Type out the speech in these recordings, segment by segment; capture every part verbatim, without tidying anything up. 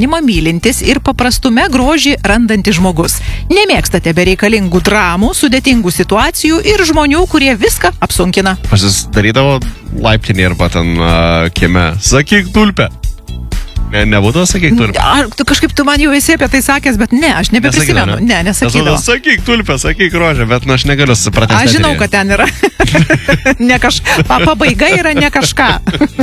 gyvenimą mylintis ir paprastume grožį randantis žmogus. Nemėgstate bereikalingų dramų, sudėtingų situacijų ir žmonių, kurie viską apsunkina. Pasidarydavo laiptinį arba ten uh, kieme. Sakyk tulpę. Ne, nebūtų, sakyk tulpę. Ar, tu kažkaip tu man jau esi apie tai sakęs, bet ne, aš nebeprisimenu. Ne, nesakydavau. Sakyk tulpę, sakyk rožę, bet nu, aš negaliu supratęs. Aš žinau, kad ten yra. ne kaž... pa, pabaiga yra ne kažką.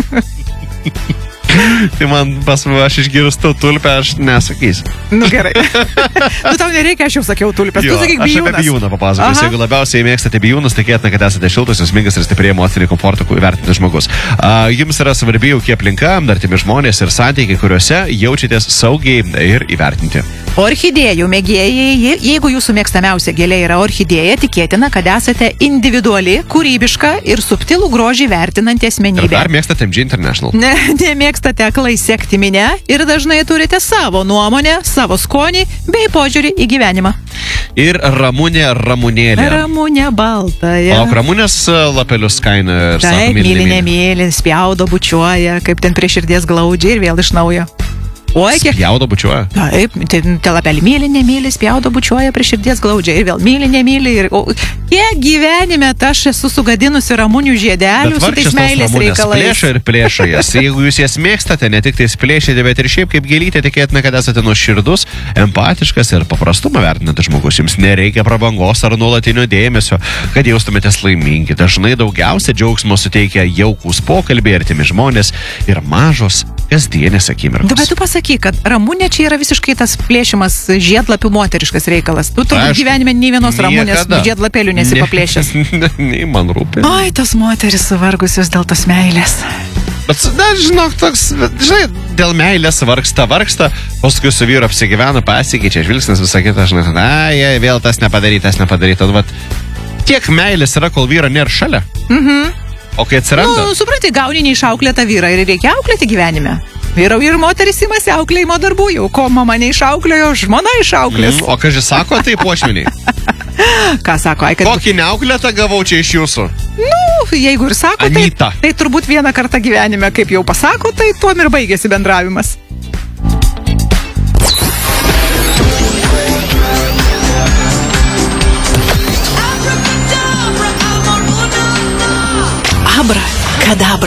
Tai man pas aš išgirstu tulpę, aš nesakysiu. Nu gerai. Nu tau nereikia, aš jau sakiau tulpės. Jo, tu sakyk aš bijūnas. apie bijūną papasakosiu. Jeigu labiausiai mėgstate bijūnus, tikėtina, kad esate šiltas, smingas ir stipriai emocinį komfortą įvertintas žmogus. A, jums yra svarbi jauki aplinka, artimi žmonės ir santykiai, kuriuose jaučiatės saugiai ir įvertinti. Orchidėjų mėgėjai, jeigu jūsų mėgstamiausia gėlė yra orchidėja, tikėtina, kad esate individuali, kūrybiška ir subtilų grožį vertinanti asmenybė. Ir dar mėgstate M G International. Ne, nemėgstate aklai sekti minę ir dažnai turite savo nuomonę, savo skonį bei požiūrį į gyvenimą. Ir Ramunė Ramunėlė. Ramunė baltaja. O Ramunės lapelius kaina ir Taip, sako, myli, myli, myli. nemyli, spjaudo, bučiuoja, kaip ten prie širdies glaudžiai ir vėl iš naujo. Oi, kiek... Spjaudo bučiuoja. Taip, tai te lapelį myli, nemyli, spjaudo, bučiuoja prie širdies glaudžiai ir vėl myli, nemyli. Ir... O, kiek gyvenime aš esu sugadinusi ramunių žiedelių su tais meilės reikalais. Plėša ir plėša jas. Jeigu jūs jas mėgstate, ne tik tais plėšite, bet ir šiaip kaip gėlytė, tikėtina, kad esate nuoširdus, empatiškas ir paprastumą vertinantis žmogus. Jums nereikia prabangos ar nuolatinio dėmesio, kad jaustumėtės laimingi. Dažnai daugiausia džiaugsmo suteikia jaukūs pokalbiai, artimi žmonės ir mažos kasdienės akimirkos. Bet tu pasakyk, kad Ramunė čia yra visiškai tas plėšimas žiedlapių moteriškas reikalas. Tu turbūt gyvenime nei vienos Ramunės žiedlapėlių nesi paplėšęs. Nei man rūpi. Oi, tos moteris suvargusios dėl tos meilės. Bet, na, žinok, toks, žinai, dėl meilės vargsta, vargsta, paskui su vyru apsigyvena, pasikeičia žvilgsnis, visą kitą, žinai, na, jie vėl tas nepadarytas, nepadarytas. Vat, tiek meilės yra, kol vyro nėra šalia. Mhm. O kai atsiranda... Nu, supratai, gauni neišauklėtą vyrą ir reikia auklėti gyvenime. Vyrau ir moteris imasi auklėjimo darbų, jau ko mama neišauklėjo, žmona išauklės. Mm, o kažkai sako, tai pošminiai. Ką sako, ai, kad... Kokį neauklėtą gavau čia iš jūsų? Nu, jeigu ir sako, tai, Anyta. tai turbūt vieną kartą gyvenime, kaip jau pasako, tai tuom ir baigėsi bendravimas. Abra, kadabra.